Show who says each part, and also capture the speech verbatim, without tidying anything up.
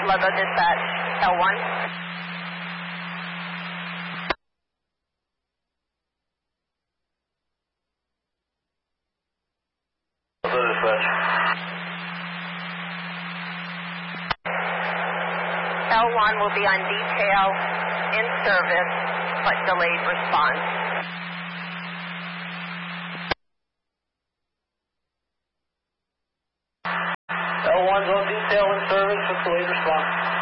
Speaker 1: Ludlow Dispatch, L one.
Speaker 2: Ludlow Dispatch.
Speaker 1: L one will be on detail in service, but delayed response.
Speaker 2: L one's on detail in service with delayed response.